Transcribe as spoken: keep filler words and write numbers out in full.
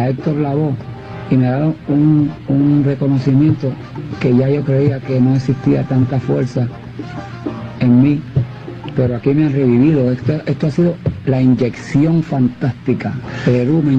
a Héctor Lavoe y me dieron un, un reconocimiento que ya yo creía que no existía tanta fuerza en mí, pero aquí me han revivido. Esto, esto ha sido la inyección fantástica. Perú me